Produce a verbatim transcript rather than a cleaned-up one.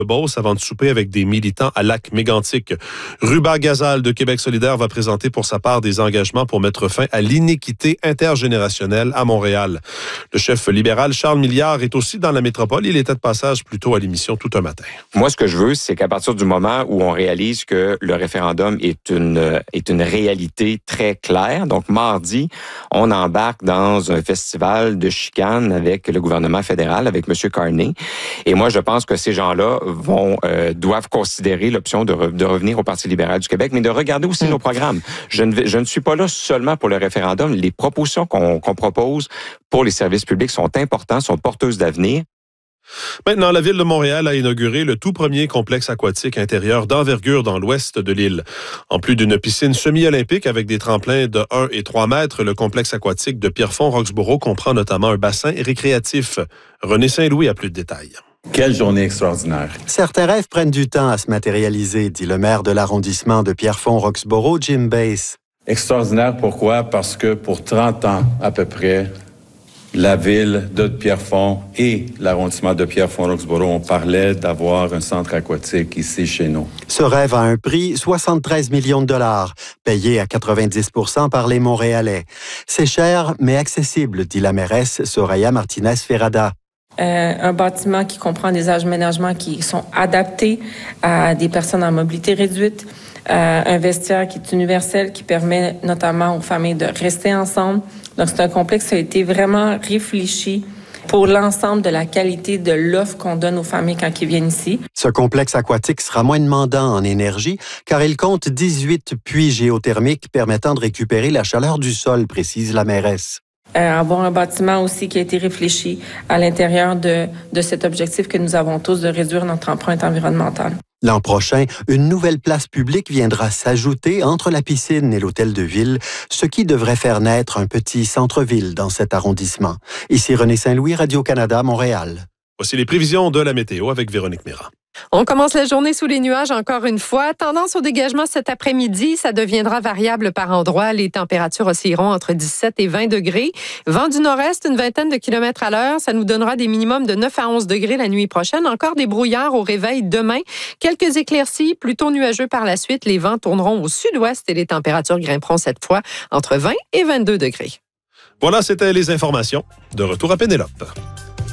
Beauce avant de souper avec des militants à Lac-Mégantic. Ruba Gazal de Québec solidaire va présenter pour sa part des engagements pour mettre fin à l'inéquité intergénérationnelle à Montréal. Le chef libéral Charles Milliard est aussi dans la métropole. Il était de passage plus tôt à l'émission tout un matin. Moi, ce que je veux, c'est qu'à partir du moment où on réalise que le référendum est une, est une réalité très claire, donc mardi, on embarque dans un festival de chicane avec le gouvernement fédéral, avec M. Carney. Et moi, je pense que ces gens-là vont euh, doivent considérer l'option de, re, de revenir au Parti libéral du Québec, mais de regarder aussi mmh. nos programmes. Je ne, je ne suis pas là seulement pour le référendum. Les propositions qu'on, qu'on propose pour les services publics sont importantes, sont porteuses d'avenir. Maintenant, la Ville de Montréal a inauguré le tout premier complexe aquatique intérieur d'envergure dans l'ouest de l'île. En plus d'une piscine semi-olympique avec des tremplins de un et trois mètres, le complexe aquatique de Pierrefonds-Roxboro comprend notamment un bassin récréatif. René Saint-Louis a plus de détails. Quelle journée extraordinaire. Certains rêves prennent du temps à se matérialiser, dit le maire de l'arrondissement de Pierrefonds-Roxboro, Jim Bass. Extraordinaire, pourquoi? Parce que pour trente ans à peu près, la ville de Pierrefonds et l'arrondissement de Pierrefonds-Roxboro, on parlait d'avoir un centre aquatique ici chez nous. Ce rêve a un prix, soixante-treize millions de dollars, payé à quatre-vingt-dix pour cent par les Montréalais. C'est cher, mais accessible, dit la mairesse Soraya Martinez-Ferrada. Euh, un bâtiment qui comprend des aménagements qui sont adaptés à des personnes en mobilité réduite, euh, un vestiaire qui est universel, qui permet notamment aux familles de rester ensemble. Donc, c'est un complexe qui a été vraiment réfléchi pour l'ensemble de la qualité de l'offre qu'on donne aux familles quand ils viennent ici. Ce complexe aquatique sera moins demandant en énergie car il compte dix-huit puits géothermiques permettant de récupérer la chaleur du sol, précise la mairesse. Euh, avoir un bâtiment aussi qui a été réfléchi à l'intérieur de, de cet objectif que nous avons tous de réduire notre empreinte environnementale. L'an prochain, une nouvelle place publique viendra s'ajouter entre la piscine et l'hôtel de ville, ce qui devrait faire naître un petit centre-ville dans cet arrondissement. Ici René Saint-Louis, Radio-Canada, Montréal. Voici les prévisions de la météo avec Véronique Méran. On commence la journée sous les nuages encore une fois. Tendance au dégagement cet après-midi. Ça deviendra variable par endroits. Les températures oscilleront entre dix-sept et vingt degrés. Vent du nord-est, une vingtaine de kilomètres à l'heure. Ça nous donnera des minimums de neuf à onze degrés la nuit prochaine. Encore des brouillards au réveil demain. Quelques éclaircies, plutôt nuageux par la suite. Les vents tourneront au sud-ouest et les températures grimperont cette fois entre vingt et vingt-deux degrés. Voilà, c'était les informations. De retour à Pénélope.